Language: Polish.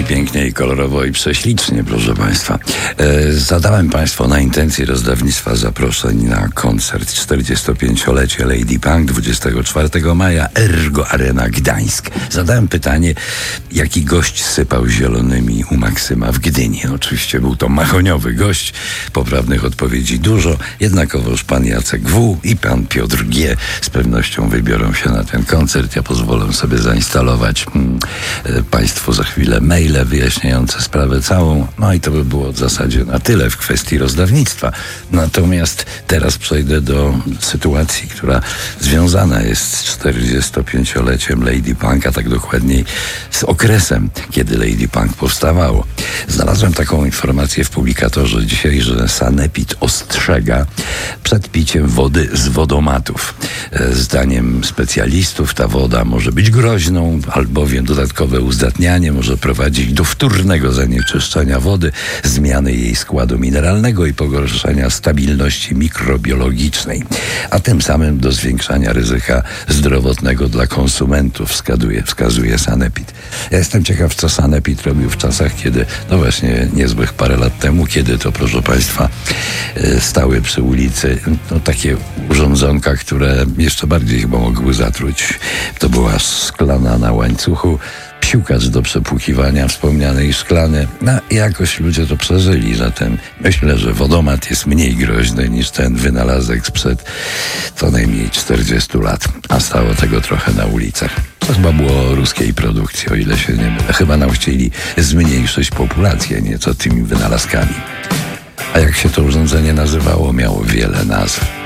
pięknie i kolorowo i prześlicznie, proszę Państwa. Zadałem Państwu na intencji rozdawnictwa zaproszeń na koncert 45-lecie Lady Punk 24 maja Ergo Arena Gdańsk. Zadałem pytanie, jaki gość sypał zielonymi u Maksyma w Gdyni. Oczywiście był to mahoniowy gość, poprawnych odpowiedzi dużo, jednakowoż pan Jacek W. i pan Piotr G. z pewnością wybiorą się na ten koncert. Ja pozwolę sobie zainstalować Państwu za chwilę maile wyjaśniające sprawę całą. No i to by było w zasadzie na tyle w kwestii rozdawnictwa. Natomiast teraz przejdę do sytuacji, która związana jest z 45-leciem Lady Punk, a tak dokładniej z okresem, kiedy Lady Punk powstawało. Znalazłem taką informację w publikatorze dzisiaj, że Sanepid ostrzega przed piciem wody z wodomatów. Zdaniem specjalistów ta woda może być groźną, albowiem dodatkowe uzdatnianie może prowadzić do wtórnego zanieczyszczenia wody, zmiany jej składu mineralnego i pogorszenia stabilności mikrobiologicznej, a tym samym do zwiększania ryzyka zdrowotnego dla konsumentów, wskazuje Sanepid. Ja jestem ciekaw, co Sanepid robił w czasach, kiedy, no właśnie niezłych parę lat temu, kiedy to, proszę Państwa, stały przy ulicy takie urządzonka, które jeszcze bardziej chyba mogły zatruć. To była szklana na łańcuchu, psiukacz do przepłukiwania wspomnianej szklany. No jakoś ludzie to przeżyli, zatem myślę, że wodomat jest mniej groźny niż ten wynalazek sprzed co najmniej 40 lat, a stało tego trochę na ulicach. To chyba było ruskiej produkcji, o ile się nie mylę. Chyba nam chcieli zmniejszyć populację nieco tymi wynalazkami. A jak się to urządzenie nazywało? Miało wiele nazw.